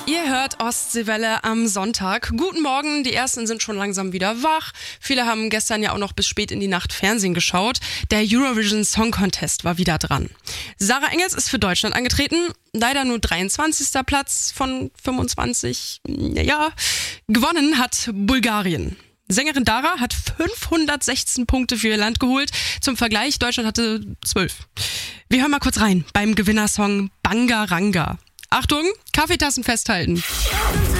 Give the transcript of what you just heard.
Ihr hört Ostseewelle am Sonntag. Guten Morgen, die Ersten sind schon langsam wieder wach. Viele haben gestern ja auch noch bis spät in die Nacht Fernsehen geschaut. Der Eurovision Song Contest war wieder dran. Sarah Engels ist für Deutschland angetreten. Leider nur 23. Platz von 25. Ja, gewonnen hat Bulgarien. Sängerin Dara hat 516 Punkte für ihr Land geholt. Zum Vergleich, Deutschland hatte 12. Wir hören mal kurz rein beim Gewinnersong Bangaranga. Achtung, Kaffeetassen festhalten.